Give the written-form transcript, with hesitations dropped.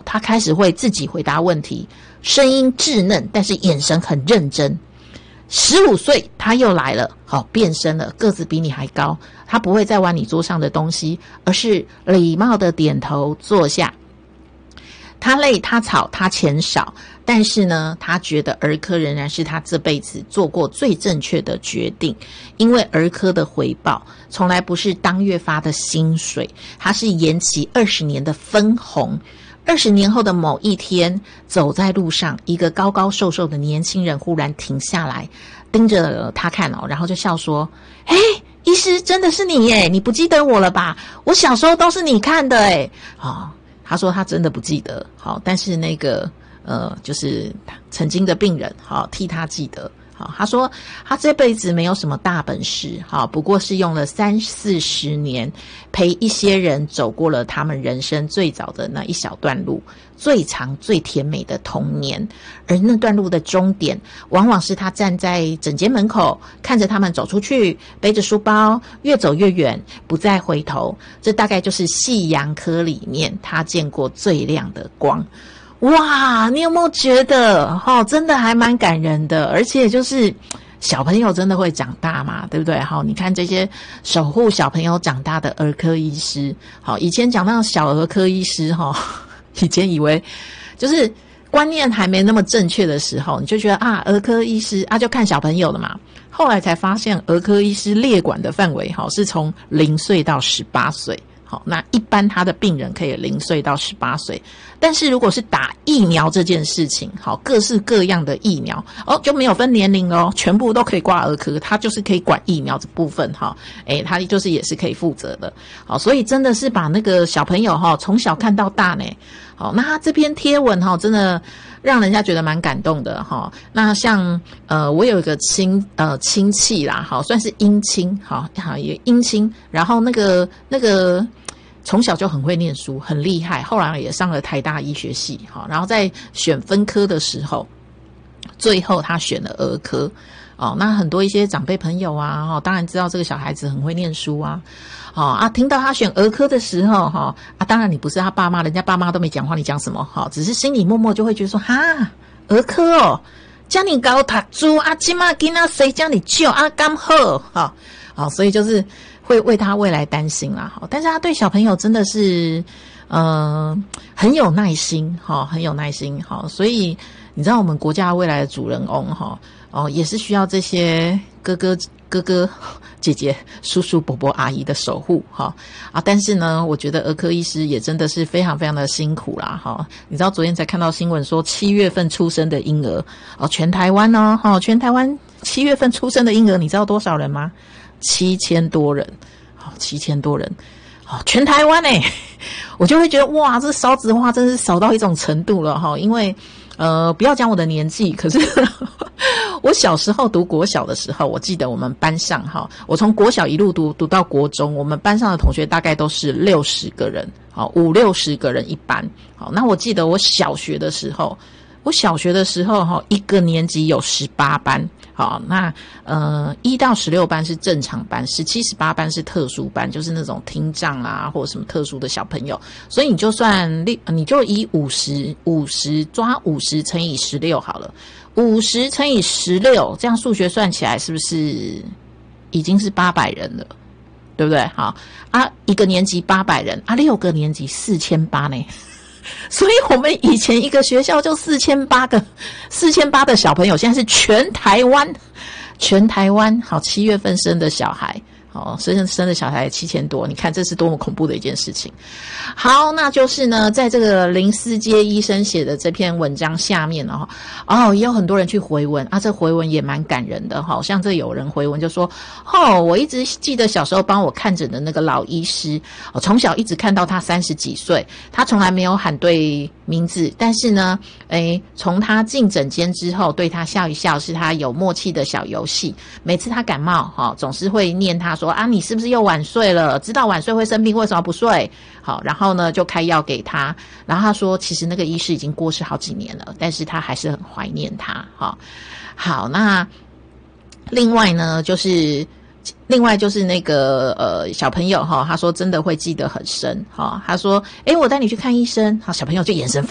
他开始会自己回答问题，声音稚嫩，但是眼神很认真。15岁他又来了，变身了，个子比你还高，他不会再玩你桌上的东西，而是礼貌的点头坐下。他累他吵他钱少，但是呢，他觉得儿科仍然是他这辈子做过最正确的决定，因为儿科的回报从来不是当月发的薪水，它是延期20年的分红。20年后的某一天，走在路上，一个高高瘦瘦的年轻人忽然停下来，盯着他看然后就笑说：“嘿，医师，真的是你耶，你不记得我了吧？我小时候都是你看的耶。”他说他真的不记得，但是那个就是曾经的病人替他记得。他说他这辈子没有什么大本事，不过是用了30-40年陪一些人走过了他们人生最早的那一小段路，最长最甜美的童年。而那段路的终点往往是他站在诊间门口，看着他们走出去，背着书包越走越远，不再回头。这大概就是夕阳科里面他见过最亮的光。哇，你有没有觉得真的还蛮感人的？而且就是小朋友真的会长大嘛，对不对？你看这些守护小朋友长大的儿科医师，以前讲到小儿科医师以前以为就是观念还没那么正确的时候，你就觉得儿科医师就看小朋友的嘛。后来才发现儿科医师列管的范围是从0岁到18岁。那一般他的病人可以0岁到18岁，但是如果是打疫苗这件事情，各式各样的疫苗就没有分年龄哦，全部都可以挂儿科，他就是可以管疫苗这部分他就是也是可以负责的。所以真的是把那个小朋友从小看到大呢。那他这篇贴文真的让人家觉得蛮感动的那像我有一个亲戚啦，算是姻亲也姻亲，然后那个从小就很会念书，很厉害，后来也上了台大医学系然后在选分科的时候，最后他选了儿科那很多一些长辈朋友当然知道这个小孩子很会念书听到他选儿科的时候当然你不是他爸妈，人家爸妈都没讲话，你讲什么只是心里默默就会觉得说儿科叫你高读书现在囡仔谁叫你救刚好所以就是会为他未来担心啦但是他对小朋友真的是很有耐心很有耐心所以你知道我们国家未来的主人翁也是需要这些哥哥姐姐叔叔伯伯阿姨的守护但是呢我觉得儿科医师也真的是非常非常的辛苦啦你知道昨天才看到新闻说7月份出生的婴儿全台湾全台湾7月份出生的婴儿你知道多少人吗？7000多人7000多人全台湾我就会觉得哇这少子化真是少到一种程度了因为不要讲我的年纪，可是我小时候读国小的时候，我记得我们班上我从国小一路读到国中，我们班上的同学大概都是60个人，50-60个人一班。那我记得我小学的时候一个年级有18班。那1到16班是正常班，17、18班是特殊班，就是那种听障或者什么特殊的小朋友。所以你就以50抓50乘以16好了，50乘以16，这样数学算起来是不是已经是800人了？对不对？一个年级800人6个年级4800呢。所以我们以前一个学校就4800的小朋友，现在是全台湾7月份生的小孩生的小孩7000多，你看这是多么恐怖的一件事情。好，那就是呢，在这个林思杰医生写的这篇文章下面也有很多人去回文这回文也蛮感人的像这有人回文就说我一直记得小时候帮我看诊的那个老医师从小一直看到他30几岁，他从来没有喊对名字，但是呢从他进诊间之后对他笑一笑是他有默契的小游戏。每次他感冒总是会念他说你是不是又晚睡了？知道晚睡会生病，为什么不睡？然后呢就开药给他，然后他说其实那个医师已经过世好几年了，但是他还是很怀念他好，那另外就是那个小朋友他说真的会记得很深他说我带你去看医生，小朋友就眼神